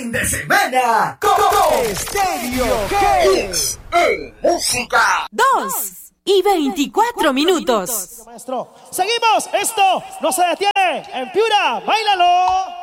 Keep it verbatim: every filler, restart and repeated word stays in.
fin de semana con Estéreo Hits en música. Dos y veinticuatro minutos. Maestro, seguimos, esto no se detiene. En Piura, bailalo.